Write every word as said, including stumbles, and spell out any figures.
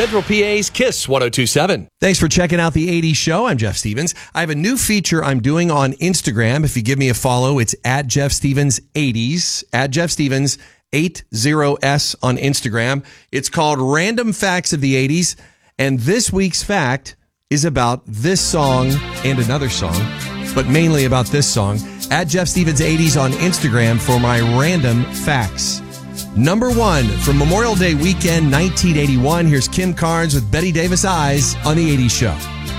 Central P A's Kiss one oh two point seven. Thanks for checking out the eighties show. I'm Jeff Stevens. I have a new feature I'm doing on Instagram. If you give me a follow, it's at Jeff Stevens eighties, at Jeff Stevens eighty S on Instagram. It's called Random Facts of the eighties. And this week's fact is about this song and another song, but mainly about this song. At Jeff Stevens eighties on Instagram for my random facts. Number one, from Memorial Day weekend nineteen eighty-one, here's Kim Carnes with Betty Davis Eyes on the eighties show.